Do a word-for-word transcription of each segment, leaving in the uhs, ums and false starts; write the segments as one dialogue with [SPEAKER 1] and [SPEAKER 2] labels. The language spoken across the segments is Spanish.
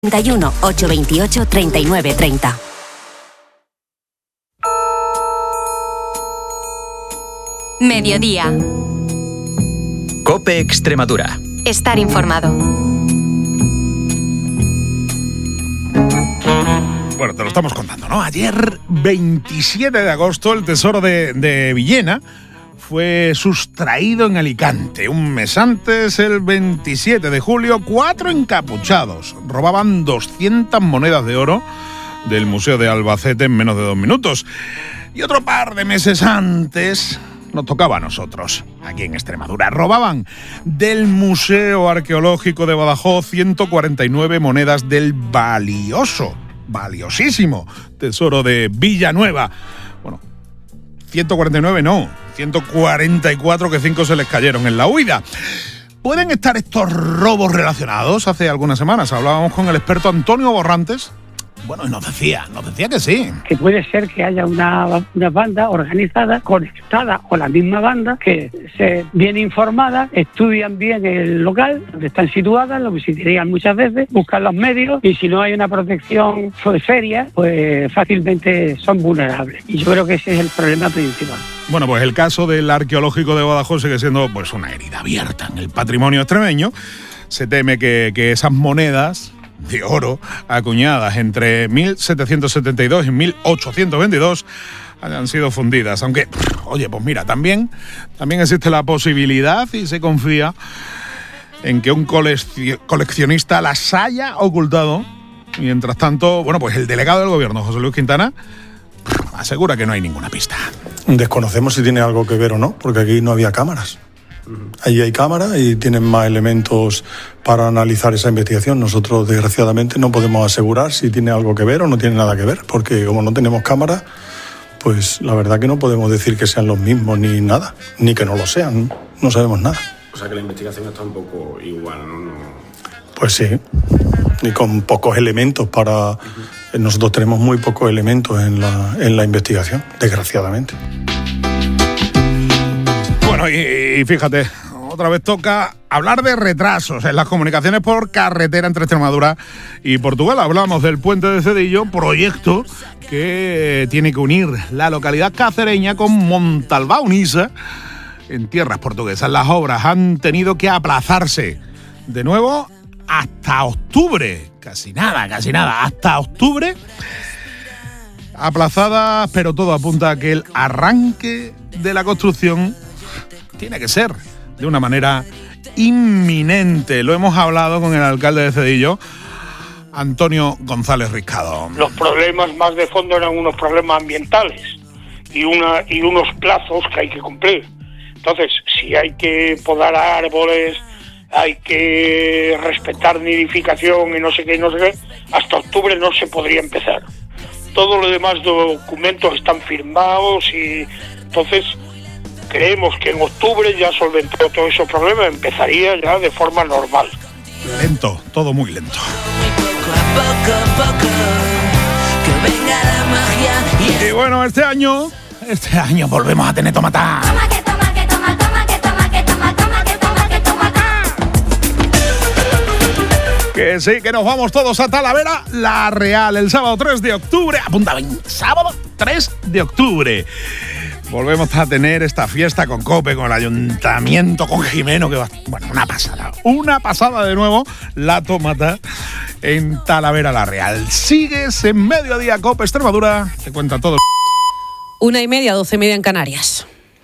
[SPEAKER 1] noventa y uno, ochocientos veintiocho, treinta y nueve treinta.
[SPEAKER 2] Mediodía.
[SPEAKER 3] COPE Extremadura.
[SPEAKER 2] Estar informado.
[SPEAKER 4] Bueno, te lo estamos contando, ¿no? Ayer, veintisiete de agosto, el tesoro de, de Villena fue sustraído en Alicante. Un mes antes, el veintisiete de julio, cuatro encapuchados robaban doscientas monedas de oro del Museo de Albacete en menos de dos minutos. Y otro par de meses antes nos tocaba a nosotros, aquí en Extremadura. Robaban del Museo Arqueológico de Badajoz ciento cuarenta y nueve monedas del valioso, valiosísimo tesoro de Villanueva. Bueno, ciento cuarenta y nueve no, ciento cuarenta y cuatro, que cinco se les cayeron en la huida. ¿Pueden estar estos robos relacionados? Hace algunas semanas hablábamos con el experto Antonio Borrantes. Bueno, y nos decía, nos decía que sí.
[SPEAKER 5] Que puede ser que haya una, una banda organizada, conectada con la misma banda, que se bien informada, estudian bien el local donde están situadas, lo visitarían muchas veces, buscan los medios, y si no hay una protección seria, pues fácilmente son vulnerables. Y yo creo que ese es el problema principal.
[SPEAKER 4] Bueno, pues el caso del Arqueológico de Badajoz sigue siendo pues una herida abierta en el patrimonio extremeño. Se teme que, que esas monedas de oro acuñadas entre mil setecientos setenta y dos y mil ochocientos veintidós hayan sido fundidas, aunque, oye, pues mira, también, también existe la posibilidad y se confía en que un colecci- coleccionista las haya ocultado. Mientras tanto, bueno, pues el delegado del gobierno, José Luis Quintana, asegura que no hay ninguna pista.
[SPEAKER 6] Desconocemos si tiene algo que ver o no, porque aquí no había cámaras. Allí hay cámaras y tienen más elementos para analizar esa investigación. Nosotros, desgraciadamente, no podemos asegurar si tiene algo que ver o no tiene nada que ver, porque como no tenemos cámaras, pues la verdad que no podemos decir que sean los mismos ni nada, ni que no lo sean, no sabemos nada.
[SPEAKER 7] O sea que la investigación está un poco igual, ¿no? no...
[SPEAKER 6] Pues sí, y con pocos elementos para... Uh-huh. Nosotros tenemos muy pocos elementos en la, en la investigación, desgraciadamente.
[SPEAKER 4] Bueno, y, y fíjate, otra vez toca hablar de retrasos en las comunicaciones por carretera entre Extremadura y Portugal. Hablamos del puente de Cedillo, proyecto que tiene que unir la localidad cacereña con Montalbán Unisa en tierras portuguesas. Las obras han tenido que aplazarse de nuevo hasta octubre. Casi nada, casi nada, hasta octubre. Aplazadas, pero todo apunta a que el arranque de la construcción tiene que ser de una manera inminente. Lo hemos hablado con el alcalde de Cedillo, Antonio González Riscado.
[SPEAKER 8] Los problemas más de fondo eran unos problemas ambientales y, una, y unos plazos que hay que cumplir. Entonces, si hay que podar árboles, hay que respetar nidificación y no sé qué, no sé qué, hasta octubre no se podría empezar. Todos los demás documentos están firmados y entonces creemos que en octubre ya solventado todos esos problemas, empezaría ya de forma normal.
[SPEAKER 4] Lento, todo muy lento. Y bueno, este año, este año volvemos a tener tomatá.
[SPEAKER 9] Toma que toma que toma, toma que toma que toma, toma que toma que toma.
[SPEAKER 4] Que sí, que nos vamos todos a Talavera La Real el sábado tres de octubre. Apunta bien, sábado tres de octubre. Volvemos a tener esta fiesta con COPE, con el ayuntamiento, con Jimeno, que va... Bueno, una pasada, una pasada de nuevo, la tomata en Talavera La Real. Sigues en Mediodía COPE Extremadura, te cuenta todo.
[SPEAKER 10] Una y media, doce y media en Canarias.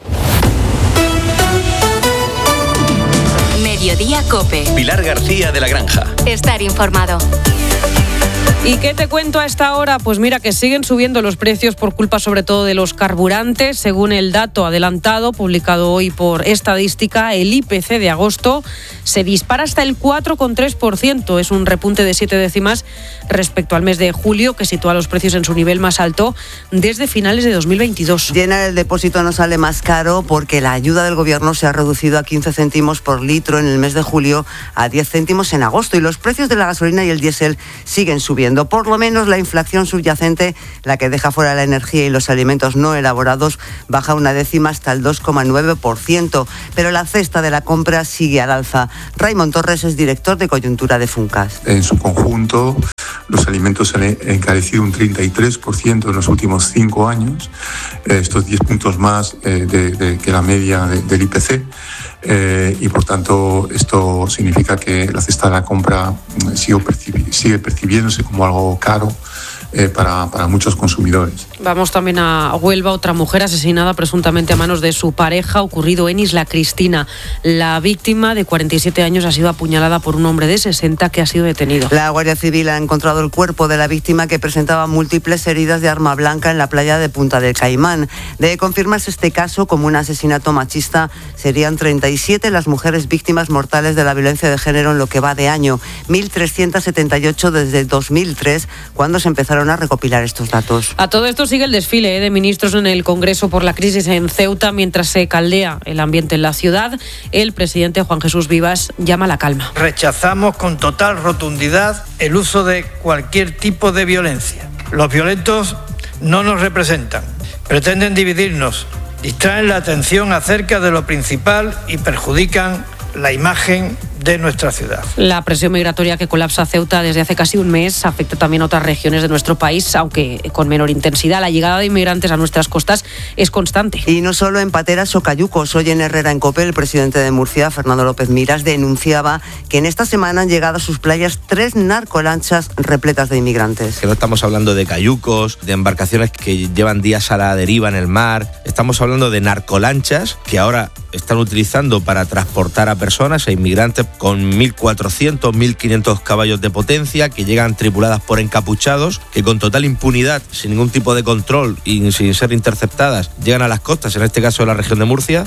[SPEAKER 2] Mediodía COPE.
[SPEAKER 3] Pilar García de la Granja.
[SPEAKER 2] Estar informado.
[SPEAKER 10] ¿Y qué te cuento a esta hora? Pues mira que siguen subiendo los precios por culpa sobre todo de los carburantes. Según el dato adelantado publicado hoy por Estadística, el I P C de agosto se dispara hasta el cuatro coma tres por ciento. Es un repunte de siete décimas respecto al mes de julio, que sitúa los precios en su nivel más alto desde finales de dos mil veintidós.
[SPEAKER 11] Llenar el depósito no sale más caro porque la ayuda del gobierno se ha reducido a quince céntimos por litro en el mes de julio, a diez céntimos en agosto, y los precios de la gasolina y el diésel siguen subiendo. Por lo menos la inflación subyacente, la que deja fuera la energía y los alimentos no elaborados, baja una décima hasta el dos coma nueve por ciento, pero la cesta de la compra sigue al alza. Raimon Torres es director de coyuntura de Funcas.
[SPEAKER 12] En su conjunto, Los alimentos se han encarecido un treinta y tres por ciento en los últimos cinco años, eh, estos diez puntos más eh, de, de, que la media de, del I P C. Eh, y por tanto esto significa que la cesta de la compra sigue, percibi- sigue percibiéndose como algo caro eh, para, para muchos consumidores.
[SPEAKER 10] Vamos también a Huelva, otra mujer asesinada presuntamente a manos de su pareja, ocurrido en Isla Cristina. La víctima, de cuarenta y siete años, ha sido apuñalada por un hombre de sesenta que ha sido detenido.
[SPEAKER 11] La Guardia Civil ha encontrado el cuerpo de la víctima, que presentaba múltiples heridas de arma blanca en la playa de Punta del Caimán. De confirmarse este caso como un asesinato machista, serían treinta y siete las mujeres víctimas mortales de la violencia de género en lo que va de año, mil trescientas setenta y ocho desde dos mil tres, cuando se empezaron a recopilar estos datos.
[SPEAKER 10] A todo esto sigue el desfile de ministros en el Congreso por la crisis en Ceuta, mientras se caldea el ambiente en la ciudad. El presidente Juan Jesús Vivas llama a la calma.
[SPEAKER 13] Rechazamos con total rotundidad el uso de cualquier tipo de violencia. Los violentos no nos representan, pretenden dividirnos, distraen la atención acerca de lo principal y perjudican la imagen de nuestra ciudad.
[SPEAKER 10] La presión migratoria que colapsa Ceuta desde hace casi un mes afecta también a otras regiones de nuestro país, aunque con menor intensidad. La llegada de inmigrantes a nuestras costas es constante.
[SPEAKER 11] Y no solo en Pateras o Cayucos. Hoy en Herrera en Cope, el presidente de Murcia, Fernando López Miras, denunciaba que en esta semana han llegado a sus playas tres narcolanchas repletas de inmigrantes.
[SPEAKER 14] Que no estamos hablando de cayucos, de embarcaciones que llevan días a la deriva en el mar. Estamos hablando de narcolanchas que ahora están utilizando para transportar a personas, a inmigrantes, con mil cuatrocientos, mil quinientos caballos de potencia, que llegan tripuladas por encapuchados, que con total impunidad, sin ningún tipo de control y sin ser interceptadas, llegan a las costas, en este caso de la región de Murcia.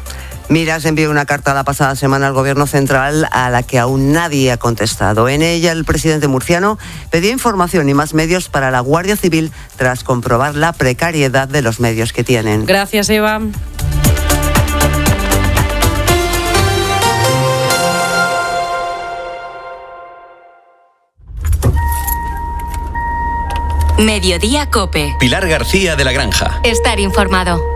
[SPEAKER 11] Miras envió una carta la pasada semana al Gobierno Central a la que aún nadie ha contestado. En ella, el presidente murciano pedía información y más medios para la Guardia Civil tras comprobar la precariedad de los medios que tienen.
[SPEAKER 10] Gracias, Eva.
[SPEAKER 2] Mediodía Cope.
[SPEAKER 3] Pilar García de la Granja.
[SPEAKER 2] Estar informado.